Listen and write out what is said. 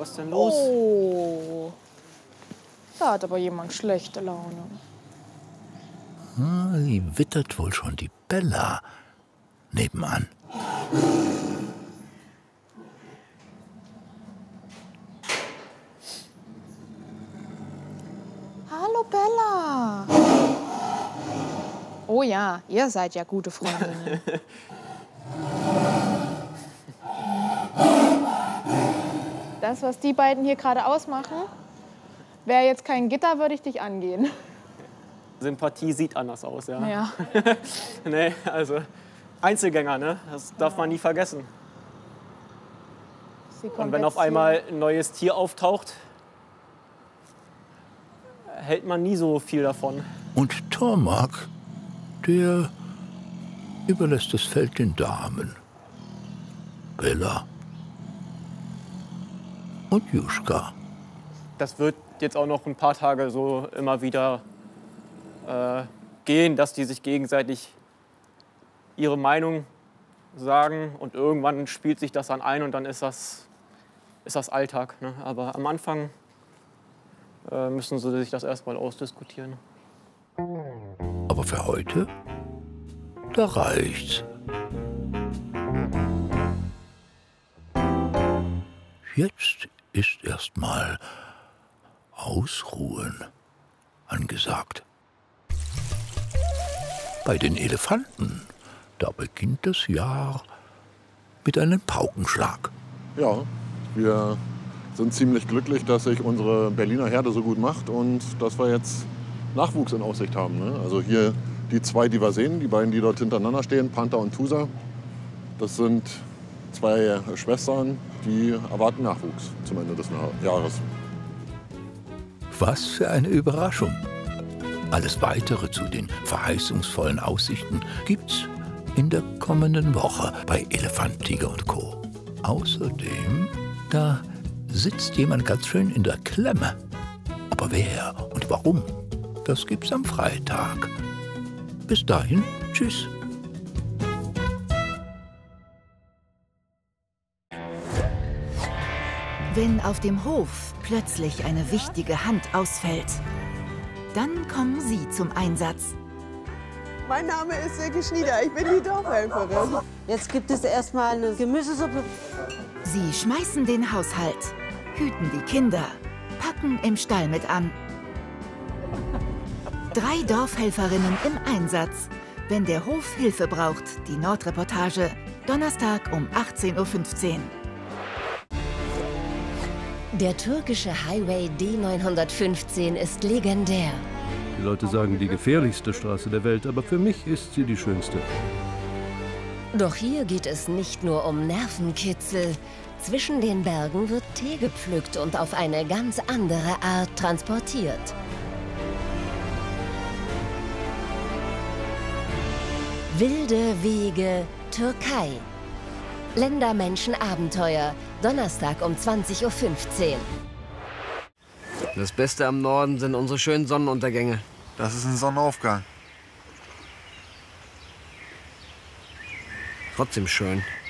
Was ist denn los? Oh, da hat aber jemand schlechte Laune. Sie wittert wohl schon die Bella nebenan. Hallo Bella. Oh ja, ihr seid ja gute Freundinnen. Das, was die beiden hier gerade ausmachen, wäre jetzt kein Gitter, würde ich dich angehen. Sympathie sieht anders aus, ja. Ja. Nee, also Einzelgänger, ne? Das darf man nie vergessen. Und wenn auf einmal ein neues Tier auftaucht, hält man nie so viel davon. Und Tormak, der überlässt das Feld den Damen. Bella und Juschka. Das wird jetzt auch noch ein paar Tage so immer wieder gehen, dass die sich gegenseitig ihre Meinung sagen und irgendwann spielt sich das dann ein und dann ist das Alltag. Ne? Aber am Anfang müssen sie sich das erstmal ausdiskutieren. Aber für heute, da reicht's. Jetzt ist erstmal Ausruhen angesagt. Bei den Elefanten, da beginnt das Jahr mit einem Paukenschlag. Ja, wir sind ziemlich glücklich, dass sich unsere Berliner Herde so gut macht und dass wir jetzt Nachwuchs in Aussicht haben. Ne? Also hier die zwei, die wir sehen, die beiden, die dort hintereinander stehen, Panther und Tusa. Das sind zwei Schwestern, die erwarten Nachwuchs zum Ende des Jahres. Was für eine Überraschung! Alles Weitere zu den verheißungsvollen Aussichten gibt's in der kommenden Woche bei Elefant, Tiger und Co. Außerdem, da sitzt jemand ganz schön in der Klemme. Aber wer und warum, das gibt's am Freitag. Bis dahin, tschüss. Wenn auf dem Hof plötzlich eine wichtige Hand ausfällt, dann kommen Sie zum Einsatz. Mein Name ist Silke Schnieder, ich bin die Dorfhelferin. Jetzt gibt es erstmal eine Gemüsesuppe. Sie schmeißen den Haushalt, hüten die Kinder, packen im Stall mit an. 3 Dorfhelferinnen im Einsatz, wenn der Hof Hilfe braucht. Die Nordreportage, Donnerstag um 18:15 Uhr. Der türkische Highway D915 ist legendär. Die Leute sagen, die gefährlichste Straße der Welt, aber für mich ist sie die schönste. Doch hier geht es nicht nur um Nervenkitzel. Zwischen den Bergen wird Tee gepflückt und auf eine ganz andere Art transportiert. Wilde Wege, Türkei. Ländermenschen-Abenteuer, Donnerstag um 20:15 Uhr. Das Beste am Norden sind unsere schönen Sonnenuntergänge. Das ist ein Sonnenaufgang. Trotzdem schön.